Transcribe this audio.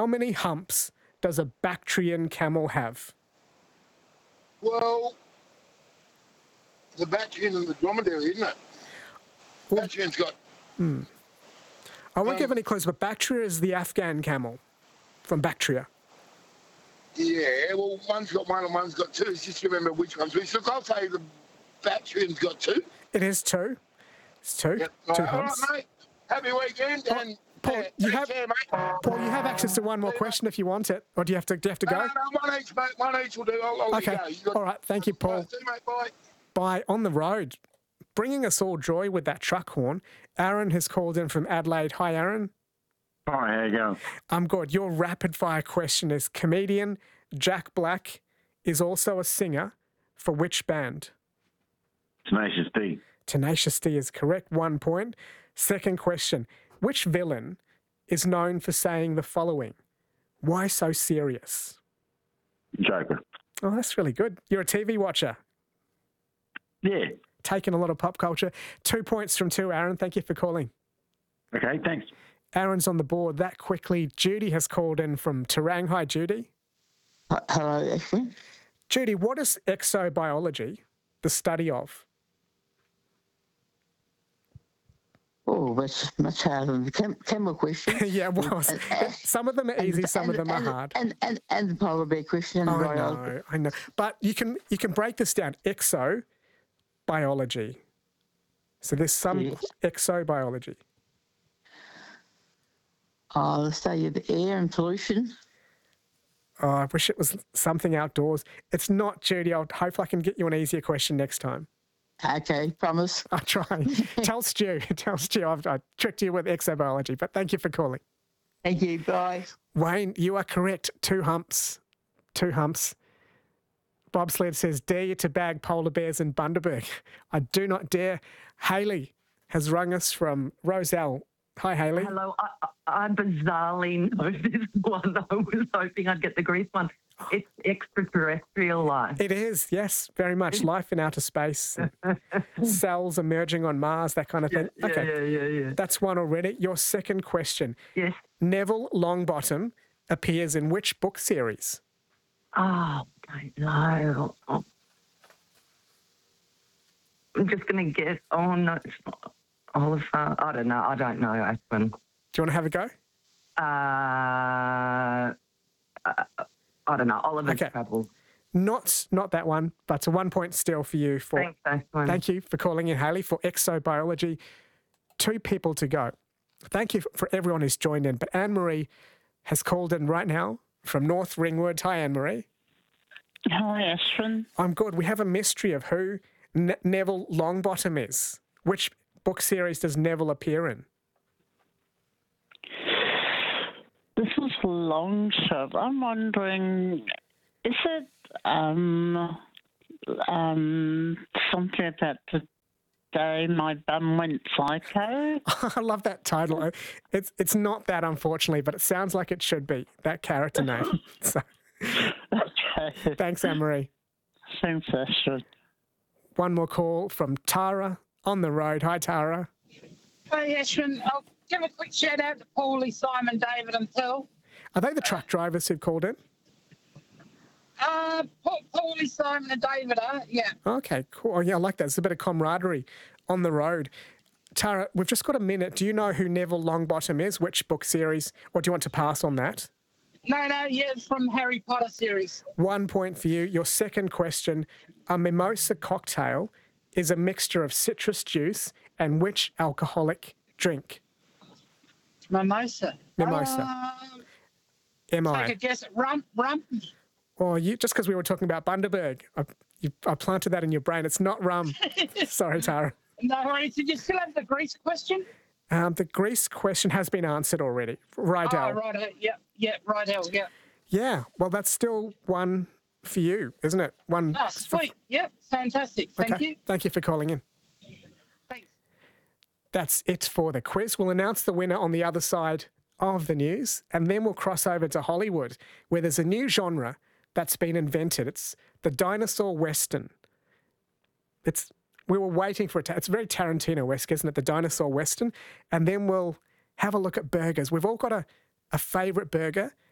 How many humps does a Bactrian camel have? Well, the Bactrian and the dromedary, isn't it? Bactrian's got... I won't give any clues, but Bactria is the Afghan camel from Bactria. Yeah, well, one's got one and one's got two. It's just remember which one's which. Look, I'll say the Bactrian's got two. It is two. It's two. Yep. Two All humps. right, mate. Happy weekend. And Paul, you have care, mate. Paul, you have access to one more question if you want it, or do you have to go? No, one each, mate. One each will do. I'll let Okay. you go. All right. Thank you, Paul. See you, mate. Bye. Bye. On the road, bringing us all joy with that truck horn. Aaron has called in from Adelaide. Hi, Aaron. Hi, how you going? I'm good. Your rapid fire question is: comedian Jack Black is also a singer for which band? Tenacious D. Tenacious D is correct. 1 point. Second question: which villain is known for saying the following? Why so serious? Joker. Oh, that's really good. You're a TV watcher. Yeah. Taking a lot of pop culture. 2 points from 2, Aaron. Thank you for calling. Okay, thanks. Aaron's on the board that quickly. Judy has called in from Terang. Hi, Judy. Hello, Ashwin. Judy, what is exobiology the study of? Oh, that's much harder than the chemical question. Yeah, it was. Some of them are easy, some of them are hard. And the polar bear question. I know. But you can break this down. Exobiology. So there's some exobiology. The study of the air and pollution. Oh, I wish it was something outdoors. It's not, Judy. I'll hope I can get you an easier question next time. Okay, promise. I'll try. Tell Stu. I tricked you with exobiology, but thank you for calling. Thank you. Bye. Wayne, you are correct. 2 humps. 2 humps. Bobsled says, dare you to bag polar bears in Bundaberg? I do not dare. Haley has rung us from Roselle. Hi, Haley. Hello. I bizarrely know this one. I was hoping I'd get the Greece one. It's extraterrestrial life. It is, yes, very much. Life in outer space, cells emerging on Mars, that kind of thing. Yeah. That's one already. Your second question. Yes. Neville Longbottom appears in which book series? Oh, I don't know. I'm just going to guess. Oh, no, it's not Oliver. I don't know, Aspen. Do you want to have a go? I don't know. Oliver's Okay. Trouble. Not that one, but it's a 1 point still for you. Thanks, Aspen. Thank you for calling in, Haley, for exobiology. 2 people to go. Thank you for everyone who's joined in. But Anne-Marie has called in right now from North Ringwood. Hi, Anne-Marie. Hi, Ashwin. I'm good. We have a mystery of who Neville Longbottom is. Which book series does Neville appear in? This is a long shot. I'm wondering, is it something about the day my bum went psycho? I love that title. It's not that, unfortunately, but it sounds like it should be, that character name. So, Okay. thanks, Anne-Marie. Thanks, Ashwin. One more call from Tara on the road. Hi, Tara. Hey, Ashwin. I'll give a quick shout out to Paulie, Simon, David and Phil. Are they the truck drivers who've called in? Paulie, Simon and David are, yeah. Okay, cool. Oh, yeah, I like that. There's a bit of camaraderie on the road. Tara, we've just got a minute. Do you know who Neville Longbottom is? Which book series? Or do you want to pass on that? No, yeah, it's from Harry Potter series. 1 point for you. Your second question. A mimosa cocktail is a mixture of citrus juice and which alcoholic drink? Mimosa. Mimosa. Take a guess. Rum. Or just because we were talking about Bundaberg, I planted that in your brain. It's not rum. Sorry, Tara. No worries. Did you still have the Greece question? The Greece question has been answered already. Rydell. Oh, right. Yeah, Rydell, yeah. Yeah, well, that's still one for you, isn't it? One. Oh, sweet. Yep, fantastic. Thank you. Thank you for calling in. Thanks. That's it for the quiz. We'll announce the winner on the other side of the news, and then we'll cross over to Hollywood, where there's a new genre that's been invented. It's the dinosaur western. We were waiting for it. It's very Tarantino-esque, isn't it? The dinosaur western. And then we'll have a look at burgers. We've all got a favourite burger,